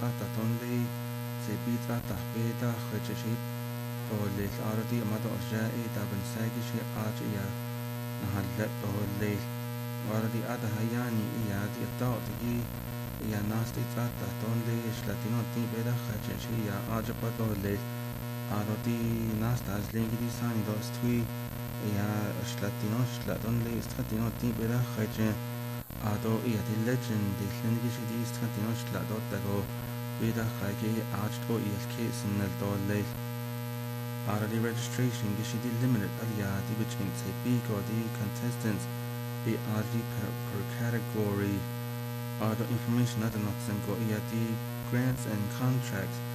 Atatonli Sepita Tahpeta Hechiship Olis Arati Amado Jai Taban Sagishi Archia Nahalet Oli Aradi Adahayani Iadi Adotigi Yanasti Tata Tonli Slatino Tibeda Hechishi Arjapatoli Arati Nastas Lingidi Sani Dos Tui Slatino Slatonli Stratino Tibeda Hechin Ado the legend the Lingishi Stratino Slatotago Vida Hagi Archto ESK Sinel Aradi registration Gishidi limited Aliadi which means a big or the contestants be RD per category. Ardo information other not Sengo Iadi grants and contracts